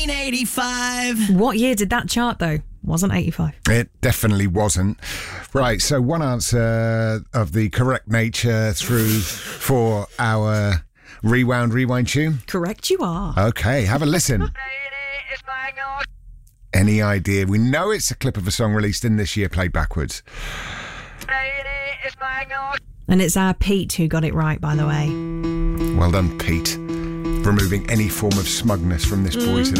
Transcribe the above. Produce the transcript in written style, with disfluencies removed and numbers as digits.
1985. What year did that chart, though? Wasn't 85. It definitely wasn't. Right, so one answer of the correct nature through for our rewind tune. Correct you are. Okay, have a listen. Any idea? We know it's a clip of a song released in this year, played backwards. And it's our Pete who got it right, by the way. Well done, Pete. Removing any form of smugness from this boy today.